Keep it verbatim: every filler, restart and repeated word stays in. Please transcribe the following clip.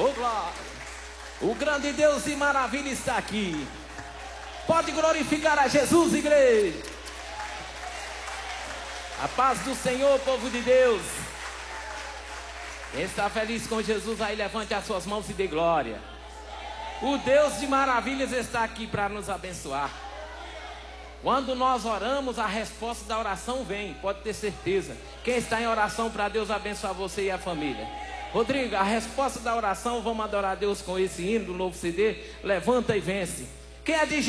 Ô glória! O grande Deus de maravilha está aqui. Pode glorificar a Jesus, igreja. A paz do Senhor, povo de Deus. Quem está feliz com Jesus, aí levante as suas mãos e dê glória. O Deus de maravilhas está aqui para nos abençoar. Quando nós oramos, a resposta da oração vem, pode ter certeza. Quem está em oração para Deus abençoar você e a família? Rodrigo, a resposta da oração, vamos adorar a Deus com esse hino do novo C D. Levanta e vence. Quem é de